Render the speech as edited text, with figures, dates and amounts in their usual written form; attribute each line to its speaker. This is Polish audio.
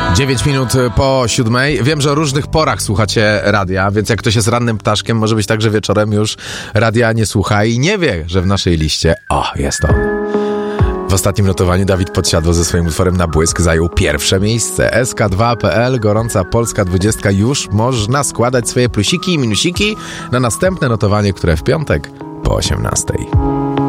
Speaker 1: 9 minut po 7. Wiem, że o różnych porach słuchacie radia, więc jak ktoś jest rannym ptaszkiem, może być tak, że wieczorem już radia nie słucha i nie wie, że w naszej liście, jest on. W ostatnim notowaniu Dawid Podsiadło ze swoim utworem Na błysk zajął pierwsze miejsce. SK2.pl, gorąca polska 20. Już można składać swoje plusiki i minusiki na następne notowanie, które w piątek po 18.